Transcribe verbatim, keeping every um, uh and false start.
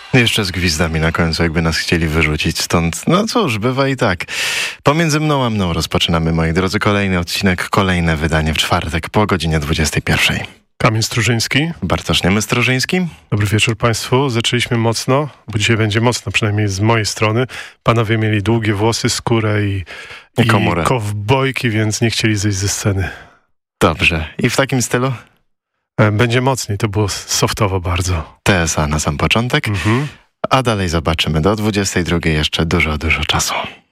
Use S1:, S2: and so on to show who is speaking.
S1: Jeszcze z gwizdami na końcu, jakby nas chcieli wyrzucić stąd. No cóż, bywa i tak. Pomiędzy mną a mną rozpoczynamy, moi drodzy, kolejny odcinek, kolejne wydanie w czwartek po godzinie dwudziestej pierwszej.
S2: Kamil Strużyński.
S1: Bartosz Niemy-Strużyński.
S2: Dobry wieczór Państwu. Zaczęliśmy mocno, bo dzisiaj będzie mocno, przynajmniej z mojej strony. Panowie mieli długie włosy, skórę i,
S1: I,
S2: i
S1: komórę.
S2: kowbojki, więc nie chcieli zejść ze sceny.
S1: Dobrze. I w takim stylu?
S2: Będzie mocniej, to było softowo bardzo.
S1: T S A na sam początek,
S2: Mhm.
S1: a dalej zobaczymy. Do dwudziestej drugiej jeszcze dużo, dużo czasu.